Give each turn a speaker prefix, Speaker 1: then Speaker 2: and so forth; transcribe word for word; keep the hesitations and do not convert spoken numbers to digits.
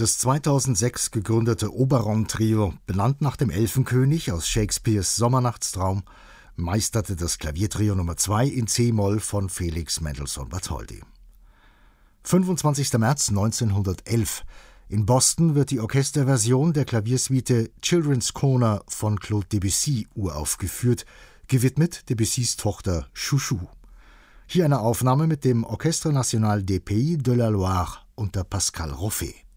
Speaker 1: Das zweitausendsechs gegründete Oberon-Trio, benannt nach dem Elfenkönig aus Shakespeares Sommernachtstraum, meisterte das Klaviertrio Nummer zwei in C-Moll von Felix Mendelssohn Bartholdy. fünfundzwanzigster März neunzehnhundertelf. In Boston wird die Orchesterversion der Klaviersuite Children's Corner von Claude Debussy uraufgeführt, gewidmet Debussys Tochter Chouchou. Hier eine Aufnahme mit dem Orchestre National des Pays de la Loire unter Pascal Roffet.